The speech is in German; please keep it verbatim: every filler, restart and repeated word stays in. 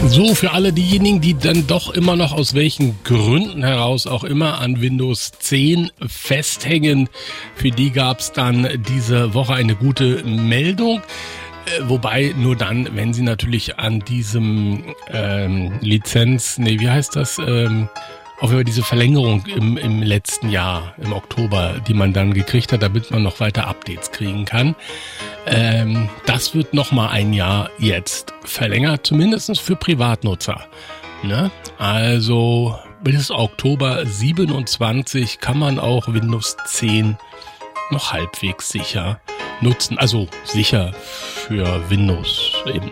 So, für alle diejenigen, die dann doch immer noch aus welchen Gründen heraus auch immer an Windows zehn festhängen, für die gab es dann diese Woche eine gute Meldung. Wobei nur dann, wenn sie natürlich an diesem ähm, Lizenz, nee, wie heißt das, ähm, auf über diese Verlängerung im, im letzten Jahr, im Oktober, die man dann gekriegt hat, damit man noch weiter Updates kriegen kann. Ähm, das wird nochmal ein Jahr jetzt verlängert, zumindest für Privatnutzer. Ne? Also bis Oktober siebenundzwanzig kann man auch Windows zehn noch halbwegs sicher nutzen. Also sicher für Windows eben.